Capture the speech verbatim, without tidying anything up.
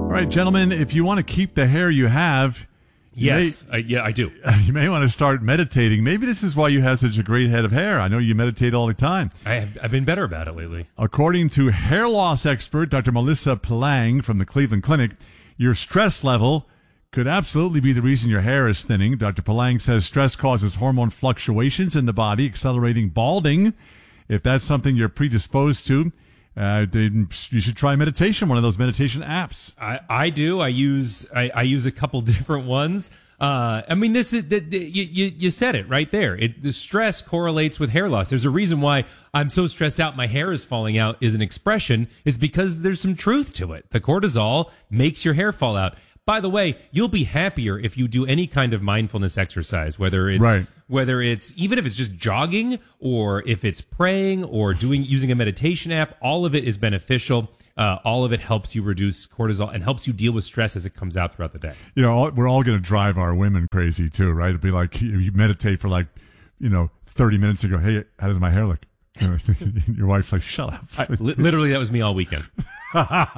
All right, gentlemen, if you want to keep the hair you have, you Yes, may, I, yeah, I do. you may want to start meditating. Maybe this is why you have such a great head of hair. I know you meditate all the time. I have, I've been better about it lately. According to hair loss expert Doctor Melissa Plang from the Cleveland Clinic, your stress level could absolutely be the reason your hair is thinning. Doctor Plang says stress causes hormone fluctuations in the body, accelerating balding. If that's something you're predisposed to, Uh, then you should try meditation, one of those meditation apps. I, I do. I use I, I use a couple different ones. Uh, I mean, this is the, the, you, you you said it right there. It, the stress correlates with hair loss. There's a reason why I'm so stressed out. My hair is falling out. Is an expression is because there's some truth to it. The cortisol makes your hair fall out. By the way, you'll be happier if you do any kind of mindfulness exercise, whether it's right. whether it's even if it's just jogging or if it's praying or doing using a meditation app. All of it is beneficial. Uh, all of it helps you reduce cortisol and helps you deal with stress as it comes out throughout the day. You know, we're all going to drive our women crazy too, right? It'd be like you meditate for like, you know, thirty minutes and go, hey, how does my hair look? Your wife's like, shut up. I, literally, that was me all weekend.